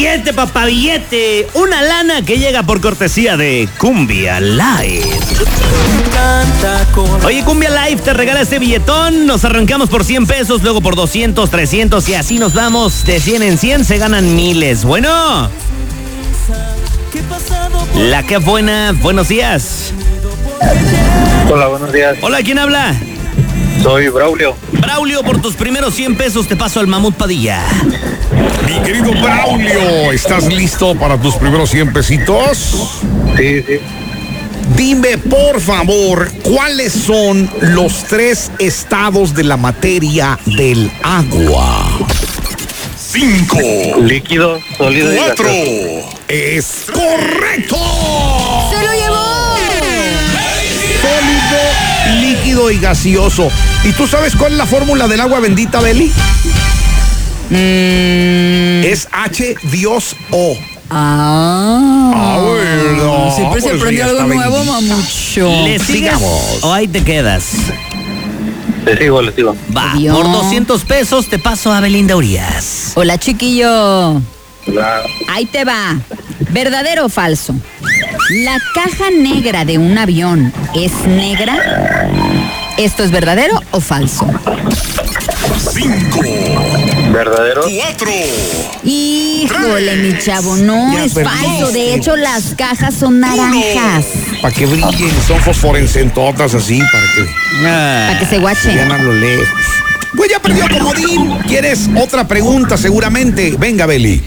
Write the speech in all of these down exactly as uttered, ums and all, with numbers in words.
Billete, papá, billete. Una lana que llega por cortesía de Cumbia Live. Oye, Cumbia Live te regala este billetón. Nos arrancamos por cien pesos, luego por doscientos, trescientos y así nos vamos. De cien en cien se ganan miles. Bueno. La que buena. Buenos días. Hola, buenos días. Hola, ¿quién habla? Soy Braulio. Braulio, por tus primeros cien pesos te paso al Mamut Padilla. Mi querido Braulio, ¿estás listo para tus primeros cien pesitos? Sí, sí. Dime, por favor, ¿cuáles son los tres estados de la materia del agua? Cinco. Líquido, sólido y Cuatro. gaseoso. Es correcto. ¡Se lo llevó! Sólido, líquido y gaseoso. ¿Y tú sabes cuál es la fórmula del agua bendita, Beli? Mm. Es H, Dios, O. Ah. Ah, bueno. Siempre se Por eso aprende ya algo está nuevo, bendita. mamucho. ¿Le sigues Sigamos. o ahí te quedas? Le sigo, le sigo. Va, Dios. por doscientos pesos te paso a Belinda Urias. Hola, chiquillo. La, Ahí te va. ¿Verdadero o falso? ¿La caja negra de un avión es negra? ¿Esto es verdadero o falso? Cinco. ¿Verdadero? Cuatro. Híjole, mi chavo, no Ya es perdiste. falso. De hecho, las cajas son naranjas. Para que brillen, son fosforescentotas así, para que Para que se guachen. vean a lo lejos. Pues ya perdió comodín. ¿Quieres otra pregunta seguramente? Venga, Beli.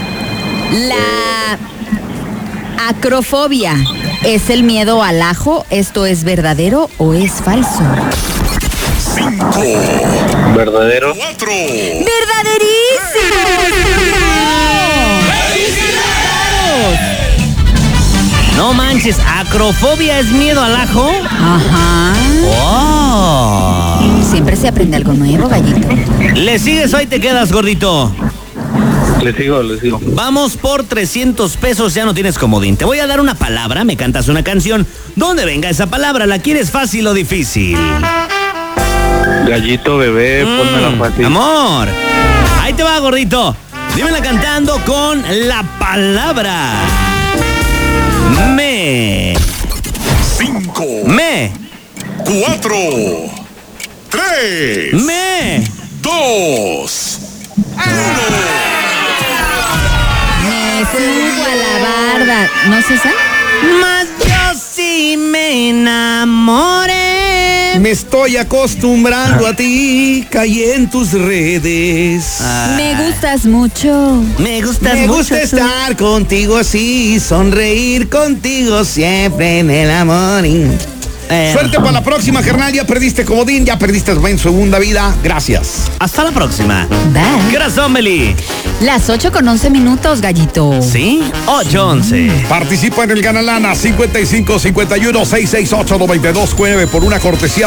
La acrofobia es el miedo al ajo. ¿Esto es verdadero o es falso? Cinco. ¿Verdadero? Cuatro. ¡Verdaderísimo! No manches, ¿acrofobia es miedo al ajo? Ajá. ¡Oh! Siempre se aprende algo nuevo, gallito. ¿Le sigues o ahí te quedas, gordito? Le sigo, le sigo. Vamos por trescientos pesos, ya no tienes comodín. Te voy a dar una palabra, me cantas una canción. ¿Dónde venga esa palabra? ¿La quieres fácil o difícil? Gallito, bebé, ponmela Mm, fácil. amor. Ahí te va, gordito. Dímela cantando con la palabra. Me. Cinco. Me. Cuatro. Tres. Me. Dos. Me subo a la barda. ¿No se sabe? Más yo sí me enamoré. Me estoy acostumbrando a ti, caí en tus redes. Ah, Me gustas mucho. Me gustas Me mucho. gusta tú. estar contigo así, sonreír contigo siempre en el amor. Eh, Suerte para la próxima, carnal. Ya perdiste comodín, ya perdiste en segunda vida. Gracias. Hasta la próxima. Bye. ¿Qué hora son, Meli? Las ocho con once minutos, gallito. ¿Sí? ocho once. Participa en el Ganalana cincuenta y cinco cincuenta y uno seiscientos sesenta y ocho noventa y dos nueve por una cortesía